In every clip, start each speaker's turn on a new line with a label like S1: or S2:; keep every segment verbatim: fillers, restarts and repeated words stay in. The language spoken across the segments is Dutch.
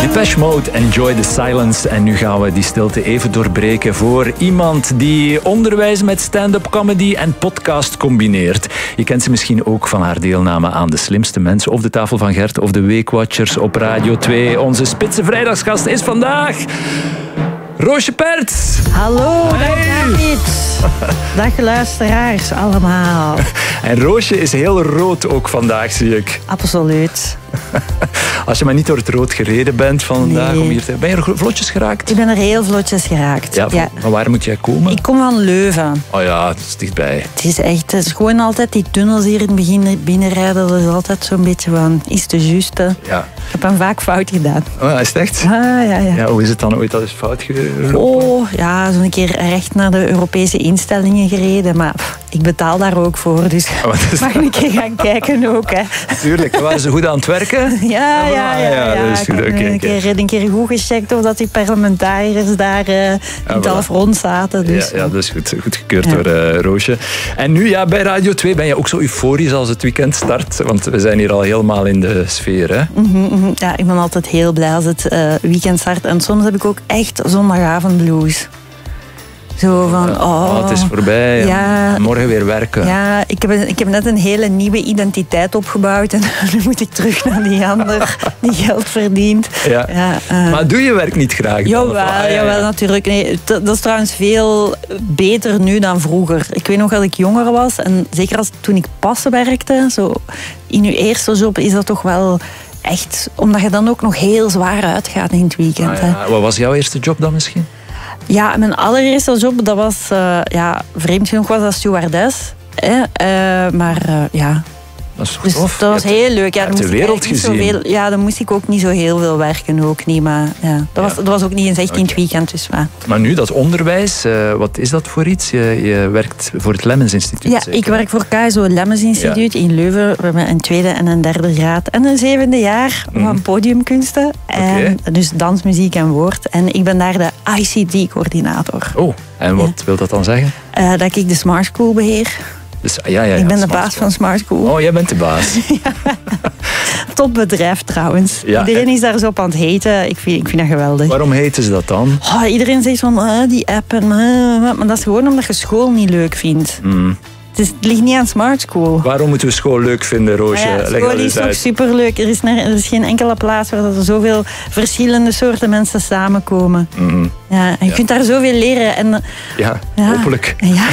S1: Depeche Mode, Enjoy the Silence. En nu gaan we die stilte even doorbreken voor iemand die onderwijs met stand-up comedy en podcast combineert. Je kent ze misschien ook van haar deelname aan De Slimste Mensen of De Tafel van Gert of De Weekwatchers op Radio twee. Onze spitse vrijdagsgast is vandaag Roosje Perts.
S2: Hallo, dag David. Dag luisteraars allemaal.
S1: En Roosje is heel rood ook vandaag, zie ik.
S2: Absoluut.
S1: Als je maar niet door het rood gereden bent vandaag
S2: Nee.
S1: om hier te... Ben je er vlotjes geraakt?
S2: Ik ben er heel vlotjes geraakt.
S1: Ja, van,
S2: Ja.
S1: van waar moet jij komen?
S2: Ik kom van Leuven.
S1: Oh ja, het is dichtbij.
S2: Het is echt, het is gewoon altijd die tunnels hier in het begin binnenrijden. Dat is altijd zo'n beetje van, is het de juiste?
S1: Ja.
S2: Ik heb een vaak fout gedaan.
S1: Oh, is het echt?
S2: Ah, ja, ja.
S1: Ja, hoe is het dan ooit al eens fout gelopen?
S2: Oh, ja, zo'n keer recht naar de Europese instellingen gereden. Maar pff, ik betaal daar ook voor, dus
S1: Oh, wat is
S2: mag
S1: dat?
S2: een keer gaan kijken ook. Hè.
S1: Natuurlijk, waren ze goed aan het werken?
S2: Ja, ja, ja.
S1: ja,
S2: ja.
S1: dat is
S2: Ik
S1: goed.
S2: heb
S1: Oké,
S2: een,
S1: oké.
S2: keer, een keer goed gecheckt of dat die parlementariërs daar uh, in het
S1: voilà.
S2: afrond zaten. Dus,
S1: Ja, ja, dat is goed, goed gekeurd
S2: Ja.
S1: door uh, Roosje. En nu, ja, bij Radio twee ben je ook zo euforisch als het weekend start. Want we zijn hier al helemaal in de sfeer, hè?
S2: Mhm, mhm. Ja, ik ben altijd heel blij als het uh, weekend start. En soms heb ik ook echt zondagavond blues. Zo van, oh...
S1: Oh, het is voorbij.
S2: Ja.
S1: Morgen weer werken.
S2: Ja, ik heb, ik heb net een hele nieuwe identiteit opgebouwd. En nu moet ik terug naar die ander die geld verdient.
S1: Ja.
S2: Ja, uh,
S1: Maar doe je werk niet graag? dan,
S2: Jawel,
S1: of wat? Ah, ja, ja.
S2: jawel, natuurlijk. Nee, dat, dat is trouwens veel beter nu dan vroeger. Ik weet nog dat ik jonger was. En zeker als, toen ik pas werkte, zo in je eerste job, is dat toch wel echt... Omdat je dan ook nog heel zwaar uitgaat in het weekend.
S1: Ah,
S2: Hè.
S1: ja. Wat was jouw eerste job dan misschien?
S2: Ja, mijn allereerste job, dat was... Uh, ja, vreemd genoeg was dat stewardess. Hè. Uh, maar uh, ja...
S1: Dat is
S2: Dus
S1: tof.
S2: dat was
S1: Je hebt-
S2: heel leuk. Ja,
S1: je
S2: dan
S1: hebt
S2: moest
S1: de
S2: ik
S1: wereld
S2: eigenlijk niet
S1: gezien.
S2: zoveel- ja, dan moest ik ook niet zo heel veel werken. Ook niet, maar ja, dat, was,
S1: Ja.
S2: dat was ook niet eens echt in het
S1: Oké.
S2: weekend. Dus, maar.
S1: Maar nu, dat onderwijs, uh, wat is dat voor iets? Je, je werkt voor het Lemmens Instituut.
S2: Ja,
S1: zeker?
S2: ik werk voor K S O Lemmens Instituut in Leuven. We hebben een tweede en een derde graad en een zevende jaar
S1: Mhm.
S2: van podiumkunsten. En dus dans, muziek en woord. En ik ben daar de I C T-coördinator.
S1: Oh, en wat wil dat dan zeggen?
S2: Uh, dat ik de Smart School beheer.
S1: Dus, ja, ja, ja,
S2: ik ben de
S1: smart
S2: baas
S1: school.
S2: van Smart School.
S1: Oh, jij bent de baas.
S2: Topbedrijf trouwens.
S1: Ja,
S2: Iedereen
S1: en-
S2: is daar zo op aan het heten. Ik vind, ik vind dat geweldig.
S1: Waarom heten ze dat dan?
S2: Oh, iedereen zegt van ah, die app en ah, maar dat is gewoon omdat je school niet leuk vindt.
S1: Hmm.
S2: Het, is, het ligt niet aan Smart School.
S1: Waarom moeten we school leuk vinden, Roosje?
S2: Ja,
S1: Leg
S2: school
S1: dat
S2: is
S1: eens
S2: toch
S1: uit.
S2: superleuk. Er is, ner- er is geen enkele plaats waar er zoveel verschillende soorten mensen samenkomen.
S1: Mhm.
S2: Ja, en je
S1: Ja.
S2: kunt daar zoveel leren. En,
S1: Ja,
S2: ja.
S1: hopelijk.
S2: Ja.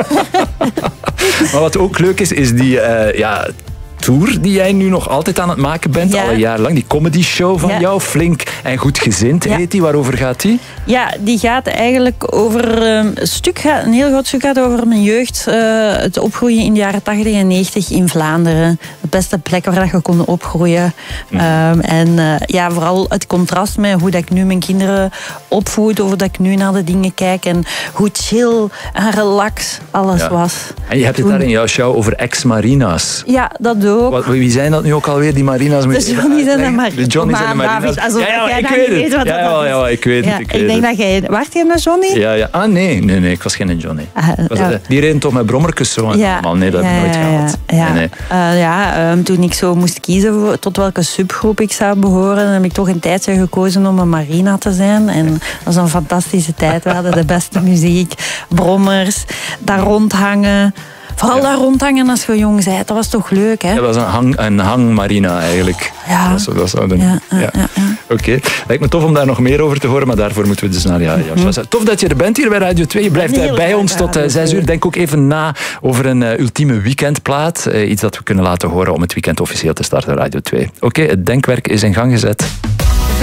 S1: Maar wat ook leuk is, is die eh, ja, tour die jij nu nog altijd aan het maken bent,
S2: Ja.
S1: al een jaar lang. Die comedy show van
S2: Ja.
S1: jou, Flink en Goed Gezind
S2: Ja.
S1: heet die. Waarover gaat die?
S2: ja, die gaat eigenlijk over... um, een, stuk gaat, een heel groot stuk gaat over mijn jeugd. uh, het opgroeien in de jaren tachtig en negentig in Vlaanderen. De beste plek waar dat je kon opgroeien.
S1: Mm.
S2: Um, en uh, ja, vooral het contrast met hoe dat ik nu mijn kinderen opvoed. Of dat ik nu naar de dingen kijk. En hoe chill en relax alles
S1: Ja.
S2: was.
S1: En je hebt het
S2: Toen-
S1: daar in jouw show over ex-marina's.
S2: Ja, dat ook.
S1: Wat, wie zijn dat nu ook alweer, die marina's? Moet
S2: De
S1: je even
S2: Johnny's en de
S1: uitleggen?
S2: Mar-
S1: De Johnny's en de
S2: Maar
S1: marina's.
S2: David, alsof
S1: ja, ja,
S2: jij
S1: ik
S2: dat
S1: weet
S2: niet
S1: het.
S2: weet wat
S1: ja,
S2: dat
S1: ja,
S2: is.
S1: ja, ik weet
S2: Ja,
S1: het. Ik,
S2: ik
S1: weet
S2: denk
S1: het.
S2: dat jij... Waart je naar Johnny?
S1: Ja, ja. Ah, nee, nee, nee, ik was geen Johnny.
S2: Ah,
S1: Was
S2: ja.
S1: het, die reden toch met brommertjes zo en allemaal? Nee, dat heb ik nooit gehad.
S2: Ja, ja.
S1: Nee, nee.
S2: Uh, ja um, toen ik zo moest kiezen voor, tot welke subgroep ik zou behoren, dan heb ik toch een tijdje gekozen om een marina te zijn. En dat was een fantastische tijd. We hadden de beste muziek, brommers, daar rondhangen. Vooral
S1: Ja.
S2: daar rondhangen als je jong bent, dat was toch leuk, hè?
S1: Dat was een, hang, een hangmarina eigenlijk.
S2: Ja.
S1: Dat zou, dat zou dan-
S2: Ja, ja,
S1: ja.
S2: ja, ja.
S1: Oké, lijkt me tof om daar nog meer over te horen, maar daarvoor moeten we dus naar ja, ja, mm. Tof dat je er bent hier bij Radio twee. Je blijft
S2: Heel
S1: eh, bij
S2: graag
S1: ons
S2: bij
S1: tot
S2: Radio
S1: zes
S2: twee.
S1: uur. Denk ook even na over een uh, ultieme weekendplaat. Uh, iets dat we kunnen laten horen om het weekend officieel te starten, Radio twee. Oké, het denkwerk is in gang gezet.